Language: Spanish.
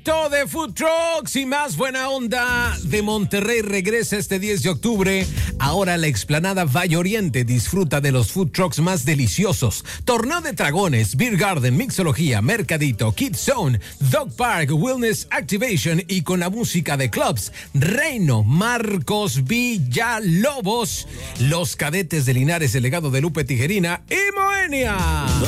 Cargadito de food trucks y más buena onda de Monterrey regresa este 10 de octubre. Ahora la explanada Valle Oriente disfruta de los food trucks más deliciosos. Torneo de Dragones, Beer Garden, Mixología, Mercadito, Kids Zone, Dog Park, Wellness Activation y con la música de clubs Reino, Marcos Villalobos, Los Cadetes de Linares, el legado de Lupe Tijerina y Moenia.